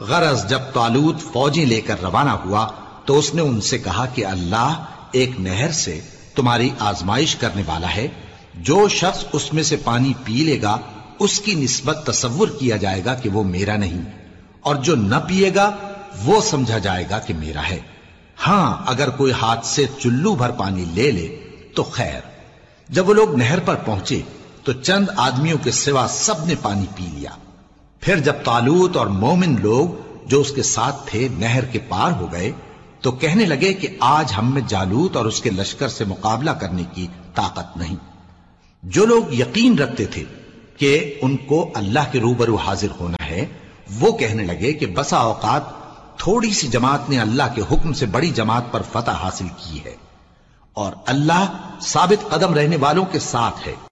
गरज जब तालूत फौजी लेकर रवाना हुआ तो उसने उनसे कहा कि अल्लाह एक नहर से तुम्हारी आजमाइश करने वाला है। जो शख्स उसमें से पानी पी लेगा उसकी निस्बत तसव्वुर किया जाएगा कि वो मेरा नहीं, और जो न पिएगा वो समझा जाएगा कि मेरा है। हां, अगर कोई हाथ से चुल्लू भर पानी ले ले तो खैर। जब वो लोग नहर पर पहुंचे तो चंद आदमियों के सिवा सब ने पानी पी लिया। फिर जब तालूत और मोमिन लोग जो उसके साथ थे नहर के पार हो गए तो कहने लगे कि आज हम में जालूत और उसके लश्कर से मुकाबला करने की ताकत नहीं। जो लोग यकीन रखते थे कि उनको अल्लाह के रूबरू हाजिर होना है, वो कहने लगे कि बसा औकात थोड़ी सी जमात ने अल्लाह के हुक्म से बड़ी जमात पर फतह हासिल की है, और अल्लाह साबित कदम रहने वालों के साथ है।